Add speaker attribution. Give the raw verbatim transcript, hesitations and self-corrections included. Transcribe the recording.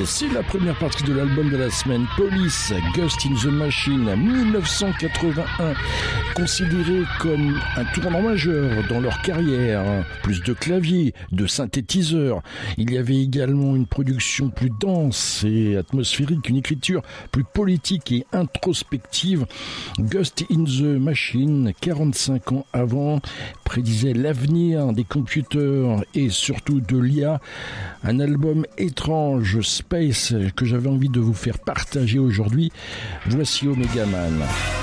Speaker 1: C'est la première partie de l'album de la semaine, Police, Ghost in the Machine, mille neuf cent quatre-vingt-un, considéré comme un tournant majeur dans leur carrière. Plus de claviers, de synthétiseurs. Il y avait également une production plus dense et atmosphérique, une écriture plus politique et introspective. Ghost in the Machine, quarante-cinq ans avant, prédisait l'avenir des computers et surtout de l'I A. Un album étrange, Space, que j'avais envie de vous faire partager aujourd'hui. Voici Omega Man.